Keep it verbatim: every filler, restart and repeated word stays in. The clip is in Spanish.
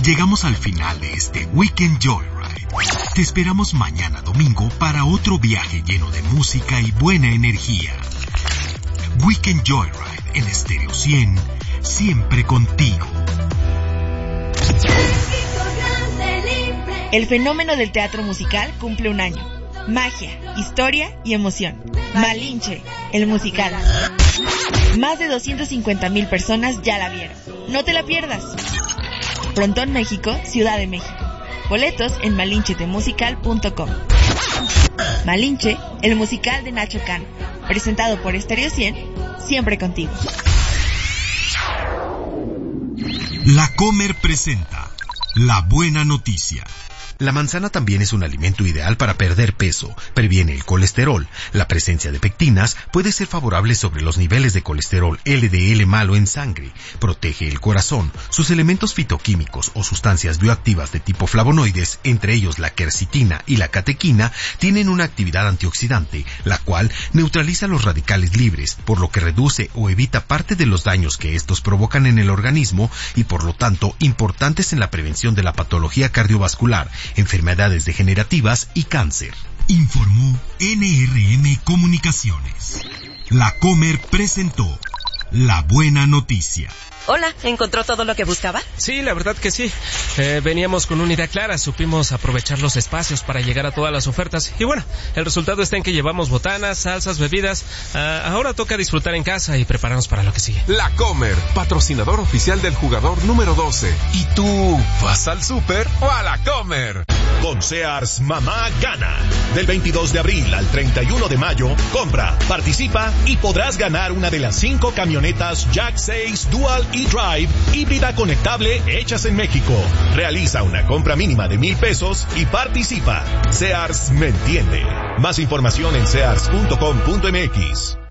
Llegamos al final de este Weekend Joyride. Te esperamos mañana domingo para otro viaje lleno de música y buena energía. Weekend Joyride en Estéreo cien, siempre contigo. El fenómeno del teatro musical cumple un año. Magia, historia y emoción. Malinche, el musical. Más de doscientas cincuenta mil personas ya la vieron. No te la pierdas. Frontón México, Ciudad de México. Boletos en malinche te musical punto com. Malinche, el musical de Nacho Cano. Presentado por Estéreo cien, siempre contigo. La Comer presenta La Buena Noticia. La manzana también es un alimento ideal para perder peso, previene el colesterol. La presencia de pectinas puede ser favorable sobre los niveles de colesterol L D L malo en sangre, protege el corazón. Sus elementos fitoquímicos o sustancias bioactivas de tipo flavonoides, entre ellos la quercitina y la catequina, tienen una actividad antioxidante, la cual neutraliza los radicales libres, por lo que reduce o evita parte de los daños que estos provocan en el organismo y por lo tanto importantes en la prevención de la patología cardiovascular, enfermedades degenerativas y cáncer. Informó N R M Comunicaciones. La Comer presentó La Buena Noticia. Hola, ¿encontró todo lo que buscaba? Sí, la verdad que sí. Eh, veníamos con una idea clara, supimos aprovechar los espacios para llegar a todas las ofertas. Y bueno, el resultado está en que llevamos botanas, salsas, bebidas. Uh, ahora toca disfrutar en casa y prepararnos para lo que sigue. La Comer, patrocinador oficial del jugador número doce. ¿Y tú vas al súper o a La Comer? Con Sears, mamá gana. Del veintidós de abril al treinta y uno de mayo, compra, participa y podrás ganar una de las cinco camionetas Jack seis Dual e-Drive híbrida conectable hechas en México. Realiza una compra mínima de mil pesos y participa. Sears me entiende. Más información en sears punto com punto m x.